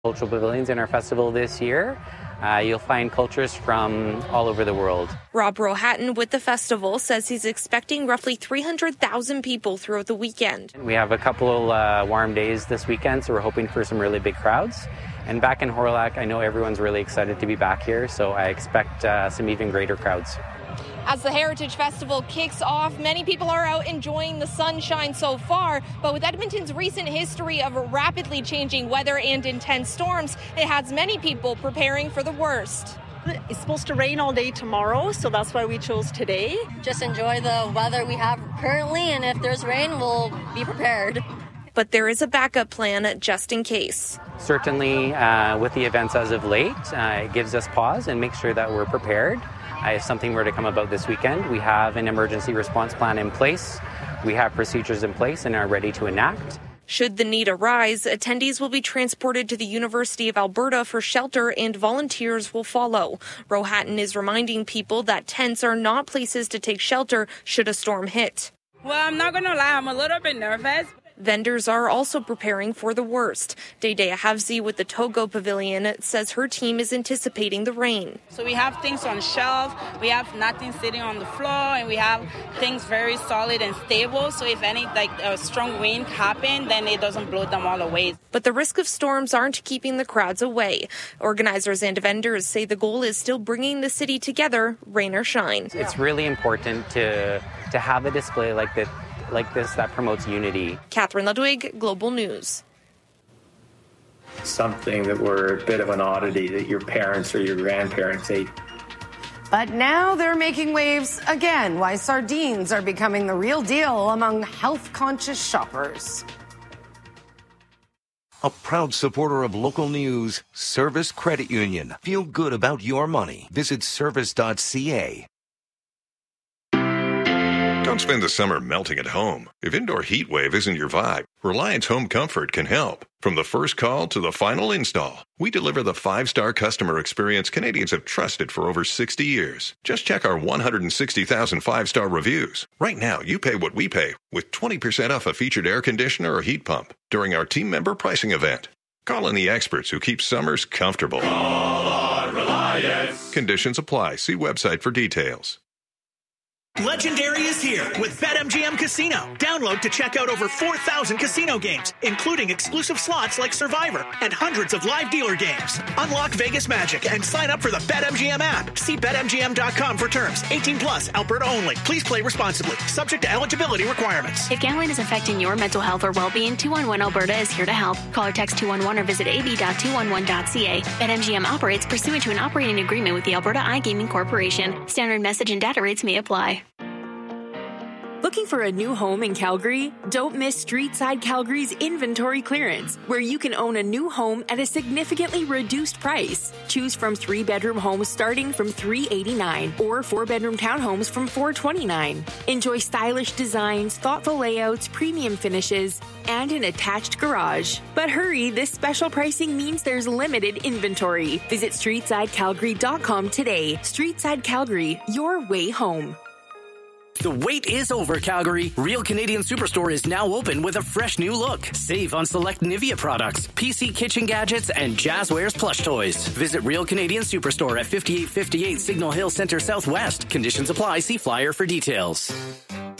cultural pavilions in our festival this year. You'll find cultures from all over the world. Rob Rohatton with the festival says he's expecting roughly 300,000 people throughout the weekend. We have a couple warm days this weekend, so we're hoping for some really big crowds. And back in Hawrelak, I know everyone's really excited to be back here, so I expect some even greater crowds. As the Heritage Festival kicks off, many people are out enjoying the sunshine so far, but with Edmonton's recent history of rapidly changing weather and intense storms, it has many people preparing for the worst. It's supposed to rain all day tomorrow, so that's why we chose today. Just enjoy the weather we have currently, and if there's rain, we'll be prepared. But there is a backup plan just in case. Certainly, with the events as of late, it gives us pause and makes sure that we're prepared. If something were to come about this weekend, we have an emergency response plan in place. We have procedures in place and are ready to enact. Should the need arise, attendees will be transported to the University of Alberta for shelter and volunteers will follow. Rohatton is reminding people that tents are not places to take shelter should a storm hit. Well, I'm not going to lie, I'm a little bit nervous. Vendors are also preparing for the worst. Deidea Havzi with the Togo Pavilion says her team is anticipating the rain. So we have things on shelf, we have nothing sitting on the floor, and we have things very solid and stable. So if any a strong wind happens, then it doesn't blow them all away. But the risk of storms aren't keeping the crowds away. Organizers and vendors say the goal is still bringing the city together, rain or shine. It's really important to have a display like this that promotes unity. Catherine Ludwig, Global News. Something that were a bit of an oddity that your parents or your grandparents ate. But now they're making waves again. Why sardines are becoming the real deal among health-conscious shoppers. A proud supporter of local news, Service Credit Union. Feel good about your money. Visit service.ca. Don't spend the summer melting at home. If indoor heat wave isn't your vibe, Reliance Home Comfort can help. From the first call to the final install, we deliver the 5-star customer experience Canadians have trusted for over 60 years. Just check our 160,000 5-star reviews. Right now, you pay what we pay with 20% off a featured air conditioner or heat pump during our team member pricing event. Call in the experts who keep summers comfortable. Call on Reliance. Conditions apply. See website for details. Legendary is here with BetMGM Casino. Download to check out over 4,000 casino games, including exclusive slots like Survivor and hundreds of live dealer games. Unlock Vegas magic and sign up for the BetMGM app. See BetMGM.com for terms. 18 plus, Alberta only. Please play responsibly. Subject to eligibility requirements. If gambling is affecting your mental health or well-being, 211 Alberta is here to help. Call or text 211 or visit ab.211.ca. BetMGM operates pursuant to an operating agreement with the Alberta iGaming Corporation. Standard message and data rates may apply. Looking for a new home in Calgary? Don't miss Streetside Calgary's inventory clearance, where you can own a new home at a significantly reduced price. Choose from 3-bedroom homes starting from $389 or 4-bedroom townhomes from $429. Enjoy stylish designs, thoughtful layouts, premium finishes, and an attached garage. But hurry, this special pricing means there's limited inventory. Visit StreetsideCalgary.com today. Streetside Calgary, your way home. The wait is over, Calgary. Real Canadian Superstore is now open with a fresh new look. Save on select Nivea products, PC kitchen gadgets, and Jazzwares plush toys. Visit Real Canadian Superstore at 5858 Signal Hill Center Southwest. Conditions apply. See flyer for details.